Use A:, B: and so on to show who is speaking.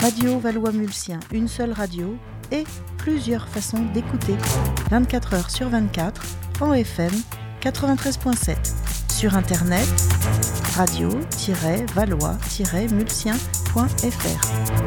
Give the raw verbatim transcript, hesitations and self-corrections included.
A: Radio Valois-Mulsien, une seule radio et plusieurs façons d'écouter. vingt-quatre heures sur vingt-quatre, en F M quatre-vingt-treize point sept. Sur internet, radio tiret valois tiret mulsien point f r.